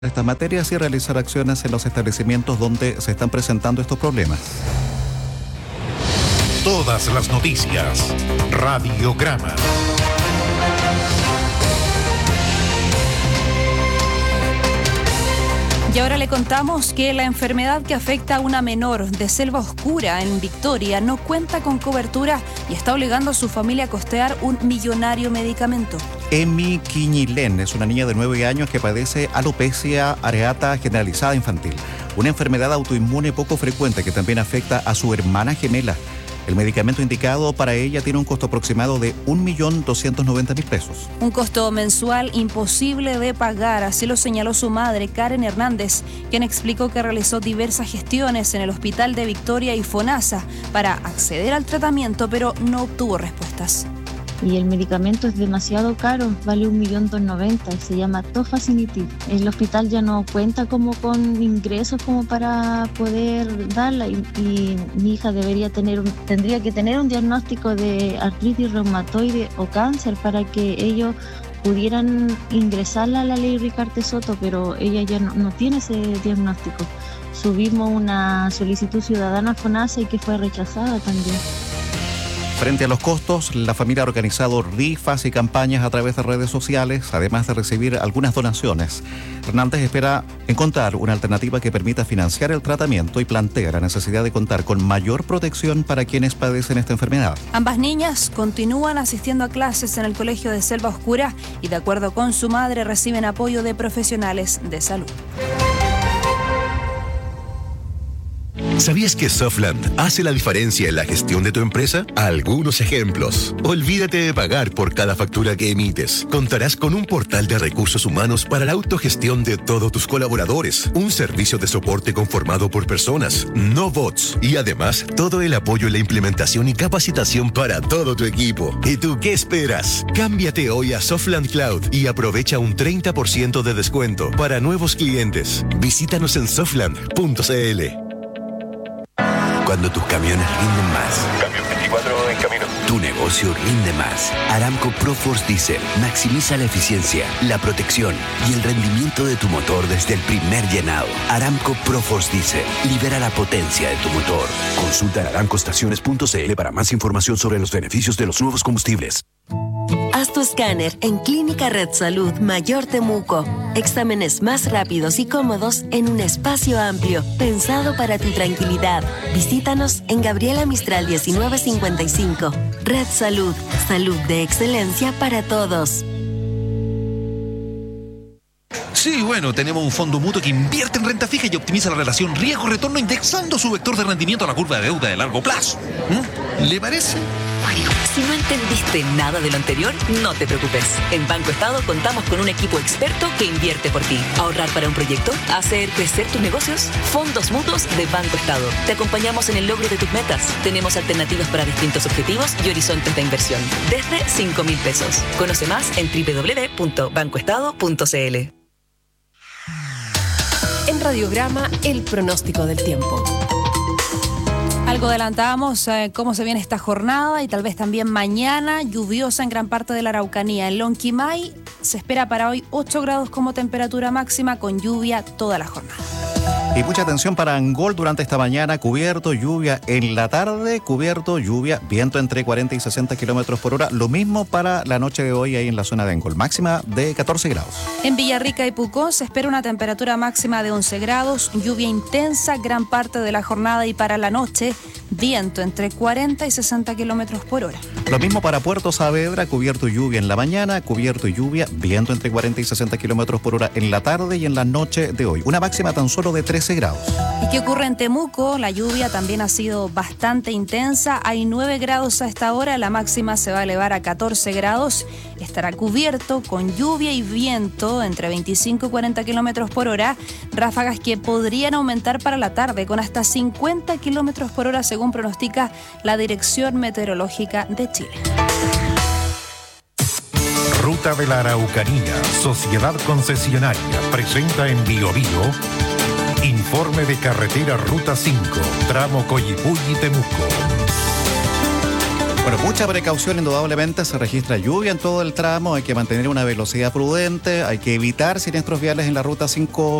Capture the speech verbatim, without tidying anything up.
estas materias y realizar acciones en los establecimientos donde se están presentando estos problemas. Todas las noticias. Radiograma. Y ahora le contamos que la enfermedad que afecta a una menor de Selva Oscura en Victoria no cuenta con cobertura y está obligando a su familia a costear un millonario medicamento. Emi Quiñilén es una niña de nueve años que padece alopecia areata generalizada infantil, una enfermedad autoinmune poco frecuente que también afecta a su hermana gemela. El medicamento indicado para ella tiene un costo aproximado de un millón doscientos noventa mil pesos. Un costo mensual imposible de pagar, así lo señaló su madre, Karen Hernández, quien explicó que realizó diversas gestiones en el Hospital de Victoria y FONASA para acceder al tratamiento, pero no obtuvo respuestas. Y el medicamento es demasiado caro, vale un millón doscientos noventa mil y se llama Tofasinitiv. El hospital ya no cuenta como con ingresos como para poder darla y, y mi hija debería tener un, tendría que tener un diagnóstico de artritis reumatoide o cáncer para que ellos pudieran ingresarla a la ley Ricarte Soto, pero ella ya no, no tiene ese diagnóstico. Subimos una solicitud ciudadana a FONASA y que fue rechazada también. Frente a los costos, la familia ha organizado rifas y campañas a través de redes sociales, además de recibir algunas donaciones. Hernández espera encontrar una alternativa que permita financiar el tratamiento y plantea la necesidad de contar con mayor protección para quienes padecen esta enfermedad. Ambas niñas continúan asistiendo a clases en el Colegio de Selva Oscura y, de acuerdo con su madre, reciben apoyo de profesionales de salud. ¿Sabías que Softland hace la diferencia en la gestión de tu empresa? Algunos ejemplos. Olvídate de pagar por cada factura que emites. Contarás con un portal de recursos humanos para la autogestión de todos tus colaboradores. Un servicio de soporte conformado por personas, no bots. Y además, todo el apoyo en la implementación y capacitación para todo tu equipo. ¿Y tú qué esperas? Cámbiate hoy a Softland Cloud y aprovecha un treinta por ciento de descuento para nuevos clientes. Visítanos en softland punto c l. Cuando tus camiones rinden más. Camión veinticuatro en camino. Tu negocio rinde más. Aramco ProForce Diesel maximiza la eficiencia, la protección y el rendimiento de tu motor desde el primer llenado. Aramco ProForce Diesel libera la potencia de tu motor. Consulta en aramco estaciones punto c l para más información sobre los beneficios de los nuevos combustibles. Haz tu escáner en Clínica Red Salud Mayor Temuco. Exámenes más rápidos y cómodos en un espacio amplio, pensado para tu tranquilidad. Visítanos en Gabriela Mistral diecinueve cincuenta y cinco. Red Salud, salud de excelencia para todos. Sí, bueno, tenemos un fondo mutuo que invierte en renta fija y optimiza la relación riesgo-retorno indexando su vector de rendimiento a la curva de deuda de largo plazo. ¿Mm? ¿Le parece? Si no entendiste nada de lo anterior, no te preocupes. En Banco Estado contamos con un equipo experto que invierte por ti. ¿Ahorrar para un proyecto? ¿Hacer crecer tus negocios? Fondos mutuos de Banco Estado. Te acompañamos en el logro de tus metas. Tenemos alternativas para distintos objetivos y horizontes de inversión. Desde cinco mil pesos. Conoce más en doble u doble u doble u punto banco estado punto c l. En Radiograma, el pronóstico del tiempo. Algo adelantábamos eh, cómo se viene esta jornada y tal vez también mañana, lluviosa en gran parte de la Araucanía. En Lonquimay se espera para hoy ocho grados como temperatura máxima con lluvia toda la jornada. Y mucha atención para Angol durante esta mañana, cubierto, lluvia en la tarde, cubierto, lluvia, viento entre cuarenta y sesenta kilómetros por hora. Lo mismo para la noche de hoy ahí en la zona de Angol, máxima de catorce grados. En Villarrica y Pucón se espera una temperatura máxima de once grados, lluvia intensa gran parte de la jornada y para la noche, viento entre cuarenta y sesenta kilómetros por hora. Lo mismo para Puerto Saavedra, cubierto y lluvia en la mañana, cubierto y lluvia, viento entre cuarenta y sesenta kilómetros por hora en la tarde y en la noche de hoy. Una máxima tan solo de trece grados. ¿Y qué ocurre en Temuco? La lluvia también ha sido bastante intensa. Hay nueve grados a esta hora, la máxima se va a elevar a catorce grados. Estará cubierto con lluvia y viento entre veinticinco y cuarenta kilómetros por hora. Ráfagas que podrían aumentar para la tarde con hasta cincuenta kilómetros por hora, según pronostica la Dirección Meteorológica de Chile. Ruta de la Araucanía, Sociedad Concesionaria, presenta en Bio Bio informe de carretera Ruta cinco, tramo Coyipulli-Temuco. Bueno, mucha precaución, indudablemente se registra lluvia en todo el tramo, hay que mantener una velocidad prudente, hay que evitar siniestros viales en la ruta cinco